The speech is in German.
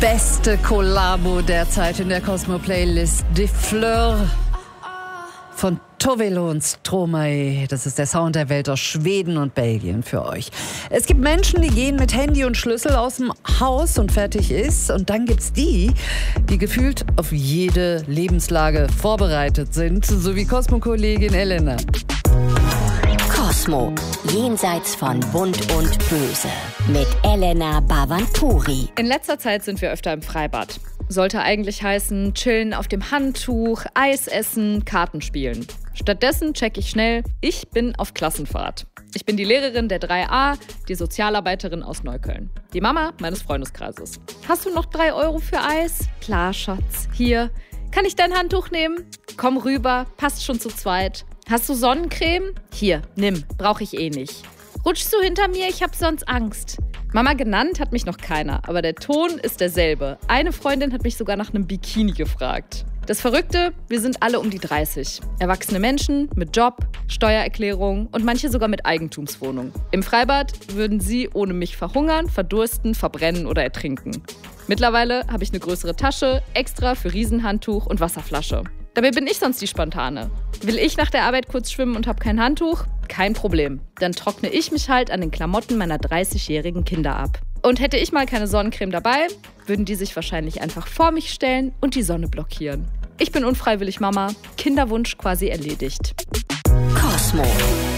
beste Kollabo derzeit in der Cosmo-Playlist. Die Fleur von Tovelo und Stromae. Das ist der Sound der Welt aus Schweden und Belgien für euch. Es gibt Menschen, die gehen mit Handy und Schlüssel aus dem Haus und fertig ist. Und dann gibt's die gefühlt auf jede Lebenslage vorbereitet sind. So wie Cosmo-Kollegin Elena. Cosmo, jenseits von Bunt und Böse. Mit Elena Bavanturi. In letzter Zeit sind wir öfter im Freibad. Sollte eigentlich heißen, chillen auf dem Handtuch, Eis essen, Karten spielen. Stattdessen check ich schnell, ich bin auf Klassenfahrt. Ich bin die Lehrerin der 3a, die Sozialarbeiterin aus Neukölln. Die Mama meines Freundeskreises. Hast du noch 3 Euro für Eis? Klar, Schatz. Hier. Kann ich dein Handtuch nehmen? Komm rüber, passt schon zu zweit. Hast du Sonnencreme? Hier, nimm, brauche ich eh nicht. Rutschst du hinter mir? Ich hab sonst Angst. Mama genannt hat mich noch keiner, aber der Ton ist derselbe. Eine Freundin hat mich sogar nach einem Bikini gefragt. Das Verrückte, wir sind alle um die 30. Erwachsene Menschen mit Job, Steuererklärung und manche sogar mit Eigentumswohnung. Im Freibad würden sie ohne mich verhungern, verdursten, verbrennen oder ertrinken. Mittlerweile habe ich eine größere Tasche, extra für Riesenhandtuch und Wasserflasche. Dabei bin ich sonst die Spontane. Will ich nach der Arbeit kurz schwimmen und habe kein Handtuch? Kein Problem. Dann trockne ich mich halt an den Klamotten meiner 30-jährigen Kinder ab. Und hätte ich mal keine Sonnencreme dabei, würden die sich wahrscheinlich einfach vor mich stellen und die Sonne blockieren. Ich bin unfreiwillig Mama, Kinderwunsch quasi erledigt. Cosmo.